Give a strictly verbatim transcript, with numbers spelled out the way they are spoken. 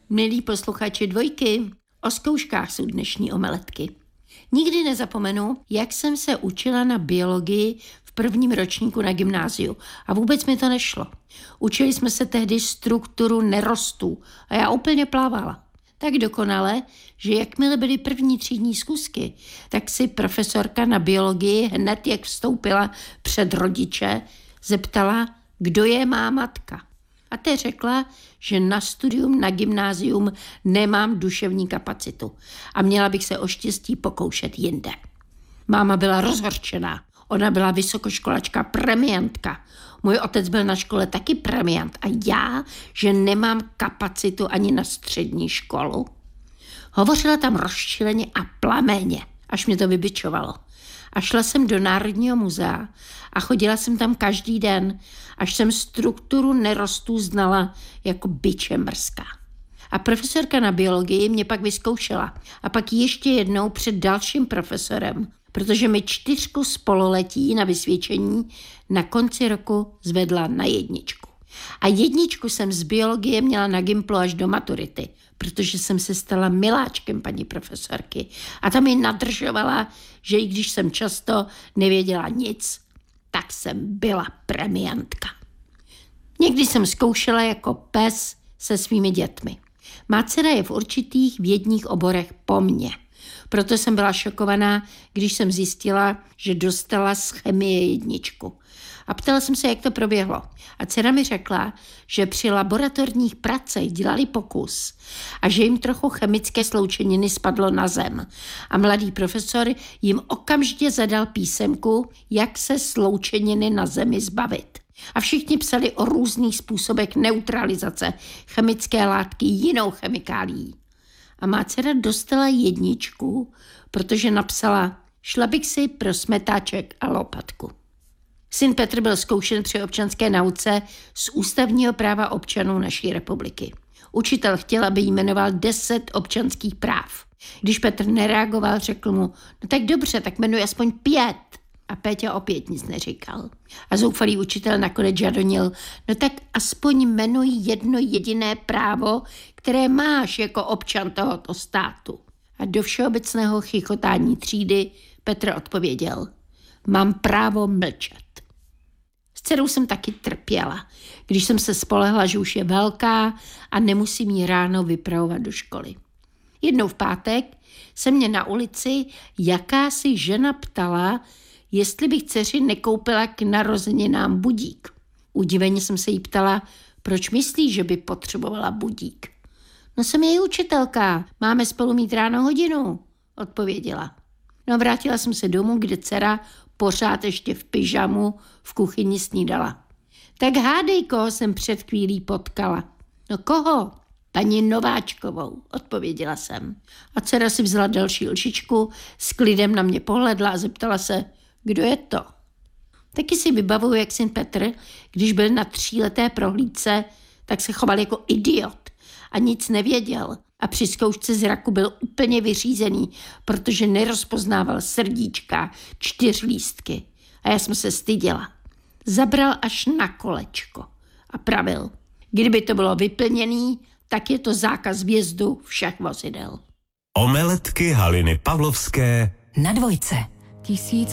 Milí posluchači Dvojky, o zkouškách jsou dnešní omeletky. Nikdy nezapomenu, jak jsem se učila na biologii v prvním ročníku na gymnáziu a vůbec mi to nešlo. Učili jsme se tehdy strukturu nerostů a já úplně plávala. Tak dokonale, že jakmile byly první třídní zkusky, tak si profesorka na biologii hned, jak vstoupila před rodiče, zeptala, kdo je má matka. A té řekla, že na studium na gymnázium nemám duševní kapacitu a měla bych se o štěstí pokoušet jinde. Máma byla rozhorčená. Ona byla vysokoškolačka, premiantka. Můj otec byl na škole taky premiant a já, že nemám kapacitu ani na střední školu. Hovořila tam rozčileně a plameně, až mě to vybičovalo. A šla jsem do Národního muzea a chodila jsem tam každý den, až jsem strukturu nerostů znala jako biče mrzká. A profesorka na biologii mě pak vyzkoušela. A pak ještě jednou před dalším profesorem, protože mi čtyřku z pololetí na vysvědčení na konci roku zvedla na jedničku. A jedničku jsem z biologie měla na gymplu až do maturity, protože jsem se stala miláčkem paní profesorky. A ta mi nadržovala, že i když jsem často nevěděla nic, tak jsem byla premiantka. Někdy jsem zkoušela jako pes se svými dětmi. Má dcera je v určitých vědních oborech po mně. Proto jsem byla šokovaná, když jsem zjistila, že dostala z chemie jedničku. A ptala jsem se, jak to proběhlo. A dcera mi řekla, že při laboratorních pracech dělali pokus a že jim trochu chemické sloučeniny spadlo na zem. A mladý profesor jim okamžitě zadal písemku, jak se sloučeniny na zemi zbavit. A všichni psali o různých způsobech neutralizace chemické látky jinou chemikálií. A má dcera dostala jedničku, protože napsala, šla bych si pro smetáček a lopatku. Syn Petr byl zkoušen při občanské nauce z ústavního práva občanů naší republiky. Učitel chtěl, aby jmenoval deset občanských práv. Když Petr nereagoval, řekl mu, no tak dobře, tak jmenuj aspoň pět. A Péťa opět nic neříkal. A zoufalý učitel nakonec žadonil, no tak aspoň jmenuj jedno jediné právo, které máš jako občan tohoto státu. A do všeobecného chichotání třídy Petr odpověděl, mám právo mlčet. S dcerou jsem taky trpěla, když jsem se spolehla, že už je velká a nemusím jí ráno vypravovat do školy. Jednou v pátek se mě na ulici jakási žena ptala, jestli bych dceři nekoupila k narozeninám budík. Udiveně jsem se jí ptala, proč myslí, že by potřebovala budík. No jsem její učitelka, máme spolu mít ráno hodinu, odpověděla. No vrátila jsem se domů, kde dcera pořád ještě v pyžamu v kuchyni snídala. Tak hádej, koho jsem před chvílí potkala. No koho? Paní Nováčkovou, odpověděla jsem. A dcera si vzala další lžičku, s klidem na mě pohledla a zeptala se, kdo je to? Taky si vybavuju, jak syn Petr, když byl na tříleté prohlídce, tak se choval jako idiot a nic nevěděl. A při zkoušce zraku byl úplně vyřízený, protože nerozpoznával srdíčka, čtyřlístky. A já jsem se styděla. Zabral až na kolečko a pravil, kdyby to bylo vyplněný, tak je to zákaz vjezdu všech vozidel. Omeletky Haliny Pavlovské na Dvojce. Tisíc